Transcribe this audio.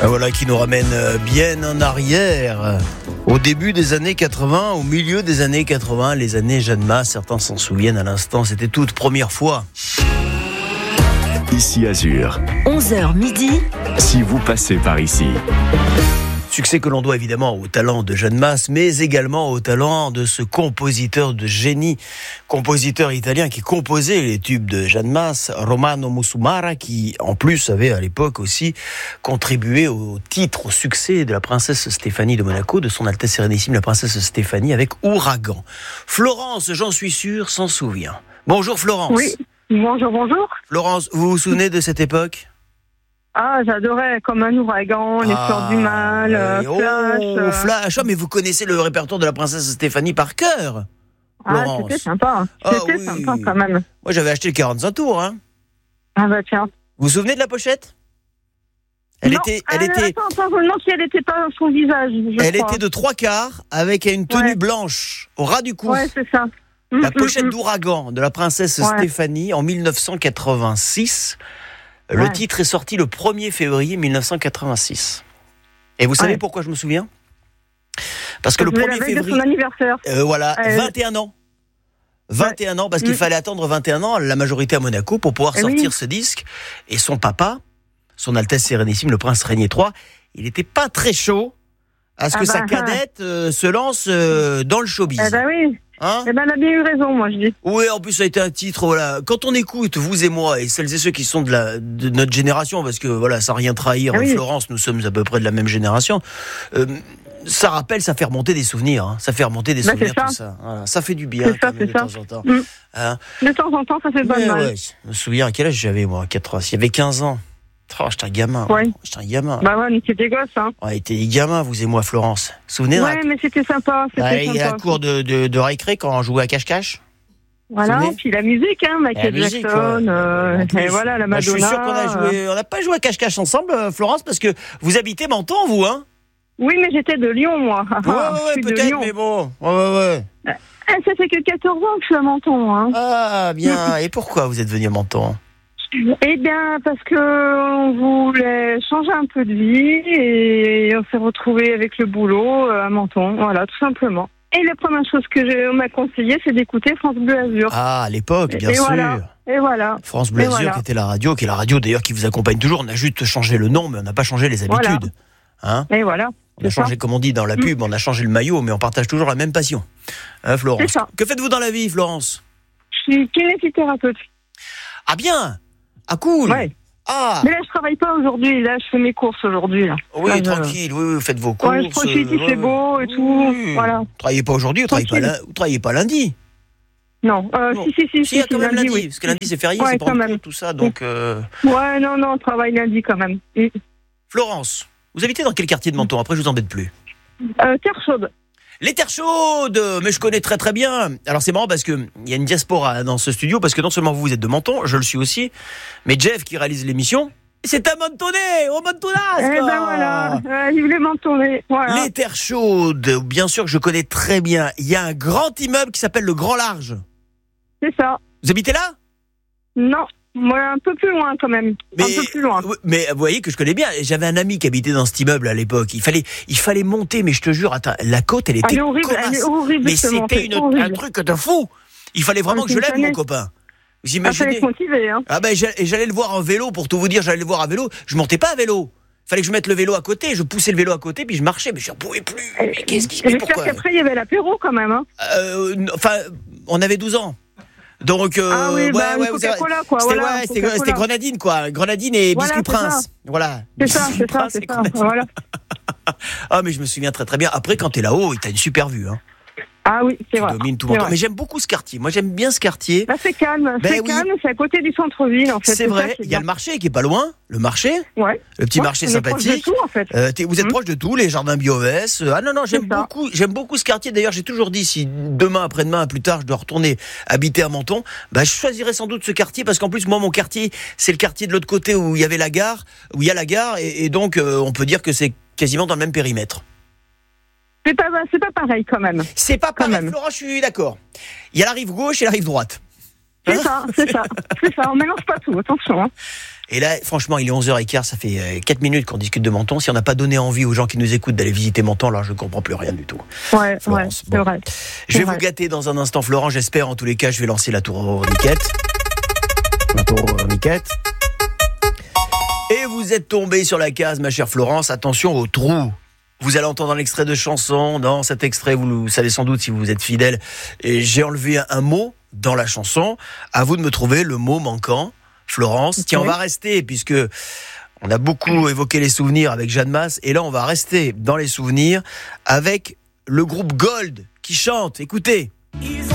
Voilà qui nous ramène bien en arrière, au début des années 80, au milieu des années 80, les années Jeanne Mas, certains s'en souviennent à l'instant, c'était toute première fois. Ici Azur. 11h midi. Si vous passez par ici. Succès que l'on doit évidemment au talent de Jeanne Mas, mais également au talent de ce compositeur de génie, compositeur italien qui composait les tubes de Jeanne Mas, Romano Musumara, qui en plus avait à l'époque aussi contribué au titre, au succès de la princesse Stéphanie de Monaco, de son Altesse Sérénissime la princesse Stéphanie avec Ouragan. Florence, j'en suis sûr, s'en souvient. Bonjour Florence. Oui, bonjour. Florence, vous vous souvenez de cette époque ? Ah, j'adorais Comme un ouragan, Les Fleurs du Mal, Flash. Flash. Mais vous connaissez le répertoire de la princesse Stéphanie par cœur, Florence. C'était sympa. Sympa quand même. Moi, j'avais acheté le 45 tours. Hein. Ah bah tiens. Vous vous souvenez de la pochette ? Elle était. Attends, je me demande si elle n'était pas son visage. Elle était de 3/4 avec une tenue blanche au ras du cou. Ouais, c'est ça. La pochette d'Ouragan de la princesse Stéphanie en 1986. Le titre est sorti le 1er février 1986. Et vous savez pourquoi je me souviens ? Parce que le 1er février... de son anniversaire. 21 ans. 21 ans, parce qu'il fallait attendre 21 ans, la majorité à Monaco, pour pouvoir sortir ce disque. Et son papa, son Altesse Sérénissime, le prince Régnier III, il n'était pas très chaud à ce que sa cadette se lance dans le showbiz. Eh ben oui. Hein, elle a bien eu raison, moi je dis. Oui, en plus ça a été un titre, voilà. Quand on écoute, vous et moi, et celles et ceux qui sont de notre génération, parce que voilà, sans rien trahir, Florence, nous sommes à peu près de la même génération, ça rappelle, ça fait remonter des souvenirs, hein. Ça fait remonter des souvenirs, tout ça. Voilà. Ça fait du bien, de temps en temps. Hein. De temps en temps, ça fait pas de mal. Ouais. Je me souviens à quel âge j'avais, moi, il y avait 15 ans. Oh, j'étais un gamin. Ouais. J'étais un gamin. Bah ouais, mais c'était gosse, hein. Ouais, était des gamins, vous et moi, Florence. Vous vous souvenez ? Ouais, mais c'était sympa. Il y a la cour de récré quand on jouait à cache-cache. Voilà, puis la musique, hein, Michael Jackson, et voilà, la Madonna. Je suis sûr on n'a pas joué à cache-cache ensemble, Florence, parce que vous habitez Menton, vous, hein ? Oui, mais j'étais de Lyon, moi. Ouais, peut-être, mais bon. Ouais. Ça fait que 14 ans que je suis à Menton, hein. Ah, bien. Et pourquoi vous êtes venu à Menton ? Eh bien, parce que on voulait changer un peu de vie et on s'est retrouvés avec le boulot à Menton, voilà, tout simplement. Et la première chose que on m'a conseillé, c'est d'écouter France Bleu Azur. Ah, à l'époque, bien sûr. Et voilà. France Bleu Azur, qui était la radio, qui est la radio d'ailleurs qui vous accompagne toujours. On a juste changé le nom, mais on n'a pas changé les habitudes. Hein ? Et voilà. On a changé, comme on dit dans la pub, on a changé le maillot, mais on partage toujours la même passion. Hein, Florence ? C'est ça. Que faites-vous dans la vie, Florence ? Je suis kinésithérapeute. Ah bien ! Ah cool. Ouais. Ah. Mais là je travaille pas aujourd'hui, là je fais mes courses aujourd'hui là. Oui, tranquille, oui, faites vos courses. Ouais, je profite, il fait beau et tout. Voilà. Vous travaillez pas aujourd'hui, vous travaillez pas lundi. Non, si, il y a quand même lundi, parce que lundi c'est férié, c'est Pentecôte, tout ça, donc Ouais, non, on travaille lundi quand même. Florence, vous habitez dans quel quartier de Menton ? Après je vous embête plus. Terre Chaude. Les Terres Chaudes, mais je connais très très bien. Alors c'est marrant parce que il y a une diaspora dans ce studio, parce que non seulement vous êtes de Menton, je le suis aussi, mais Jeff qui réalise l'émission, c'est un Mentonais, au Mentonas. Eh ben voilà, il voulait Mentonner. Voilà. Les Terres Chaudes, bien sûr que je connais très bien. Il y a un grand immeuble qui s'appelle le Grand Large. C'est ça. Vous habitez là ? Non. Moi, un peu plus loin quand même. Un peu plus loin. Mais vous voyez que je connais bien. J'avais un ami qui habitait dans cet immeuble à l'époque. Il fallait monter, mais je te jure, attends, la côte, elle était horrible. Elle est horrible. Mais c'était un truc de fou. Il fallait vraiment que je l'aide, mon copain. Vous imaginez ? Fallait se motiver, hein. Ah ben, j'allais le voir en vélo, pour tout vous dire, j'allais le voir à vélo. Je montais pas à vélo. Fallait que je mette le vélo à côté, je poussais le vélo à côté, puis je marchais, mais je ne pouvais plus. Mais qu'est-ce qui se passe ? J'espère qu'après, il y avait l'apéro quand même, hein. Enfin, on avait 12 ans. Donc, Coca-Cola, quoi. C'était grenadine, quoi. Grenadine et biscuit Prince. Voilà. C'est ça. Voilà. Ah, mais je me souviens très très bien. Après, quand t'es là-haut, t'as une super vue, hein. Ah oui, c'est vrai. Domine tout Menton. Mais j'aime beaucoup ce quartier. Moi, j'aime bien ce quartier. Là, c'est calme. Calme, c'est à côté du centre-ville, en fait. C'est vrai. Il y a le marché qui est pas loin. Le marché. Ouais. Le petit marché sympathique. Proche de tout, en fait. Vous êtes proche de tout, les jardins Biovès. Ah non, j'aime beaucoup ce quartier. D'ailleurs, j'ai toujours dit, si demain, après-demain, plus tard, je dois retourner habiter à Menton, je choisirais sans doute ce quartier, parce qu'en plus, moi, mon quartier, c'est le quartier de l'autre côté où il y avait la gare, où il y a la gare, et donc, on peut dire que c'est quasiment dans le même périmètre. C'est pas pareil quand même. C'est pas pareil, Florent, je suis d'accord. Il y a la rive gauche et la rive droite. C'est ça. On mélange pas tout, attention. Hein. Et là, franchement, il est 11h15, ça fait 4 minutes qu'on discute de Menton. Si on n'a pas donné envie aux gens qui nous écoutent d'aller visiter Menton, alors je ne comprends plus rien du tout. Ouais, Florence, c'est vrai. Je vais vous gâter dans un instant, Florent. J'espère, en tous les cas, je vais lancer la tour Orniquette. La tour Orniquette. Et vous êtes tombé sur la case, ma chère Florence. Attention au trou. Vous allez entendre un extrait de chanson. Dans cet extrait, vous savez sans doute si vous êtes fidèle. Et j'ai enlevé un mot dans la chanson. À vous de me trouver le mot manquant. Florence, okay. Tiens, on va rester, puisque on a beaucoup évoqué les souvenirs avec Jeanne Masse, et là on va rester dans les souvenirs avec le groupe Gold qui chante, écoutez. Ils